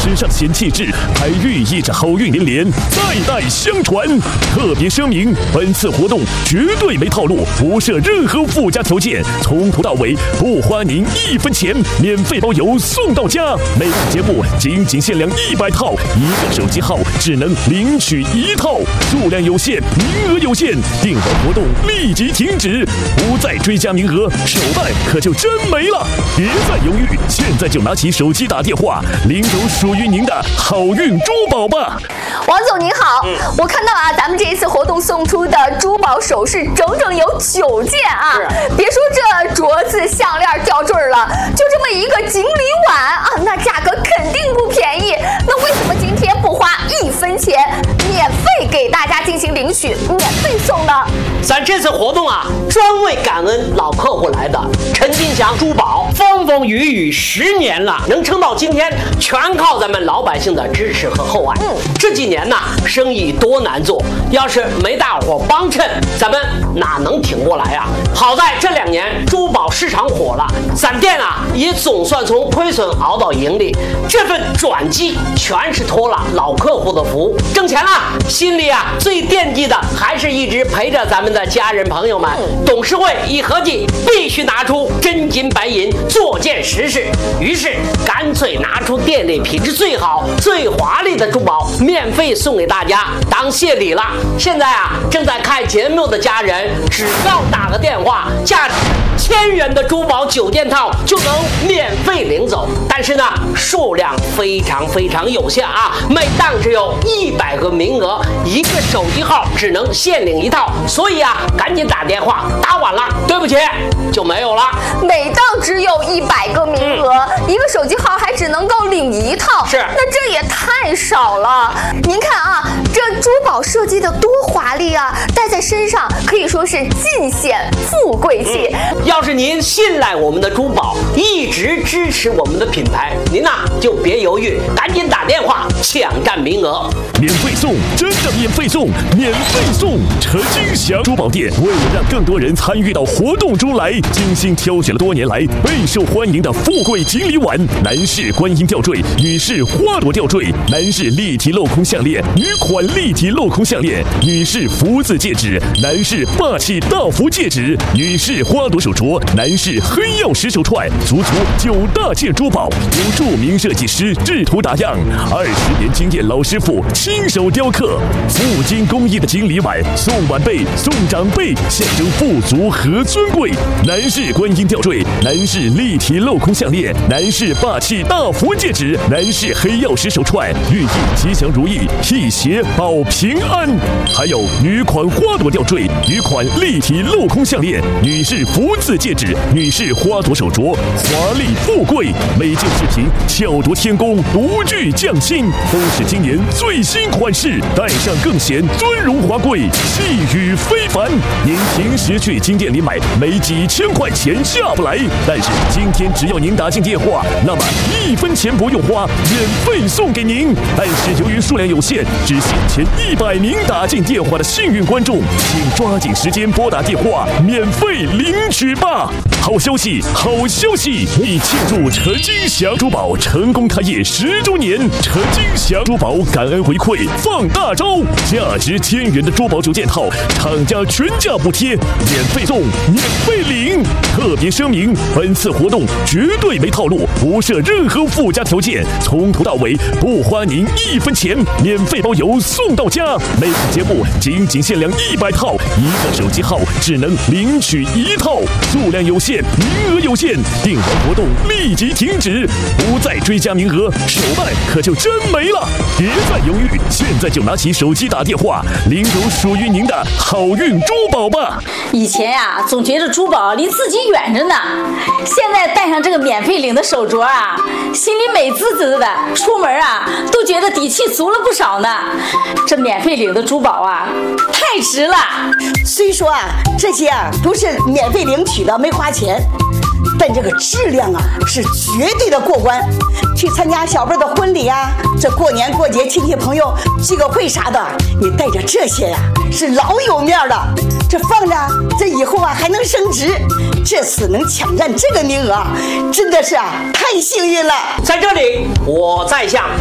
时尚显气质，还寓意着好运连连，代代相传。特别声明，本次活动绝对没套路，不设任何附加条件，从头到尾不花您1分钱，免费包邮送到家。每档节目仅限量100套，一个手机号只能领取1套，数量有限，名额有限，订购活动立即停止，不再追加名额，手办可就真没了。别再犹豫，现在就拿起手机打电话，领走属于您的好运珠宝吧。 王总您好，我看到咱们这一次活动送出的珠宝首饰整整有9件啊！别说这镯子、项链、吊坠了，就这么一个锦鲤碗那价格肯定不便宜。那为什么今天不花1分钱，免费给大家进行领取，免费送呢？ 咱这次活动专为感恩老客户来的。陈金祥珠宝风风雨雨10年了，能撑到今天，全靠咱们老百姓的支持和厚爱。这几年生意多难做，要是没大伙帮衬，咱们哪能挺过来呀？好在这2年珠宝市场火了，咱店也总算从亏损熬到盈利。这份转机全是托了老客户的福，挣钱了，心里最惦记的还是一直陪着咱们的家人朋友们。董事会一合计，必须拿出真金白银做件实事，于是干脆拿出店里品质最好、最华丽的珠宝，免费送给大家当谢礼了。现在正在看节目的家人，只要打个电话，价值1000元的珠宝9件套就能免费领走。但是数量非常有限每档只有100个名额，一个手机号只能限领1套，所以赶紧打电话，打晚了对不起就没有了。 每档只有100个名额，一个手机号还只能够领1套， 是， 那这也太少了。您看这珠宝设计的多华丽戴在身上可以说是尽显富贵气。 要是您信赖我们的珠宝，一直支持我们的品牌，您就别犹豫，赶紧打电话抢占名额。 免费送，真的免费送，免费送！陈金祥珠宝店为了让更多人参与到活动中来，精心挑选了多年来备受欢迎的富贵锦鲤碗、男士观音吊坠、女士花朵吊坠、男士立体镂空项链、女款立体镂空项链、女士福字戒指、男士霸气大福戒指、女士花朵手镯、男士黑曜石手串，足足9大件珠宝，由著名设计师制图打样，20年经验老师傅亲手雕刻，富金工艺的锦鲤碗，送晚辈送长辈，象征富足和尊贵。男士观音吊坠、男士立体镂空项链、男士霸气大福戒指、男士黑曜石手串，寓意吉祥如意、辟邪保平安。还有女款花朵吊坠、女款立体镂空项链、女士福字戒指、女士花朵手镯，华丽富贵，每件饰品巧夺天工，独具匠心，都是今年最新款式，戴上更显尊荣华贵，气宇非凡。您平时去金店里买，没几千块钱下不来，但是今天只要您打进电话，那么1分钱不用花，免费送给您。但是由于数量有限，只限前100名打进电话的幸运观众，请抓紧时间拨打电话，免费领取吧。好消息，好消息！为庆祝陈金祥珠宝成功开业10周年，陈金祥珠宝感恩回馈放大招，价值1000元的珠宝9件套，厂家全价补贴，免费送，免费领。特别声明，本次活动绝对没套路，不设任何附加条件，从头到尾不花您1分钱，免费包邮送到家。每次节目仅限量100套，一个手机号只能领取1套，数量有限，名额有限，订完活动立即停止，不再追加名额，手办可就真没了。别再犹豫，现在就拿起手机打电话，领走属于您的好运珠宝吧。 以前总觉得珠宝离自己远着呢，现在戴上这个免费领的手镯心里美滋滋的，出门都觉得底气足了不少呢。这免费领的珠宝太值了。 虽说这些都是免费领取的，没花钱，但这个质量是绝对的过关。去参加小辈的婚礼这过年过节亲戚朋友聚个会啥的，你带着这些是老有面的。这放着，这以后还能升值。这次能抢占这个名额，真的是太幸运了。 在这里，我再向